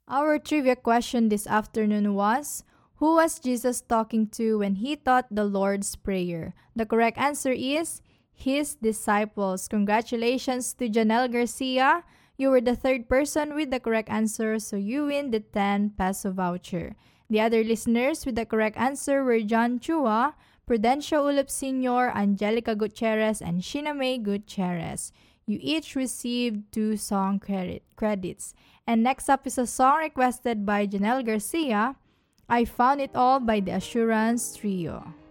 Our trivia question this afternoon was, who was Jesus talking to when he taught the Lord's Prayer? The correct answer is his disciples. Congratulations to Janelle Garcia. You were the third person with the correct answer, so you win the 10 peso voucher. The other listeners with the correct answer were John Chua, Prudencio Ulip Sr., Angelica Gutierrez, and Sheena May Gutierrez. You each received 2 song credits. And next up is a song requested by Janelle Garcia, I Found It All by the Assurance Trio.